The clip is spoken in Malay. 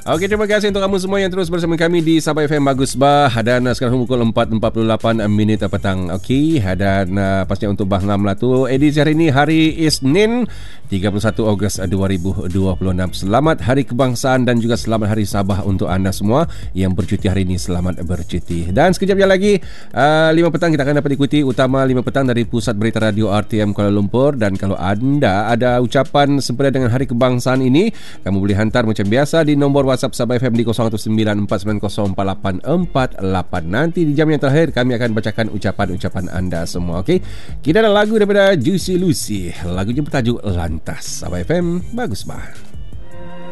Okey, terima kasih untuk kamu semua yang terus bersama kami di Sabah FM Bagus Bah. Dan sekarang pukul 4.48 petang. Okey, dan pastinya untuk Bah Ngam lah tu. Edisi hari ini hari Isnin 31 Ogos 2026. Selamat Hari Kebangsaan dan juga selamat Hari Sabah untuk anda semua yang bercuti hari ini. Selamat bercuti. Dan sekejap lagi 5 petang kita akan dapat ikuti utama 5 petang dari Pusat Berita Radio RTM Kuala Lumpur. Dan kalau anda ada ucapan sempena dengan Hari Kebangsaan ini, kamu boleh hantar macam biasa di nombor WhatsApp Sabah FM di 0194904848. Nanti di jam yang terakhir kami akan bacakan ucapan-ucapan anda semua. Okey, kita ada lagu daripada Juicy Lucy. Lagunya bertajuk Lantas. Sabah FM Bagus Bah.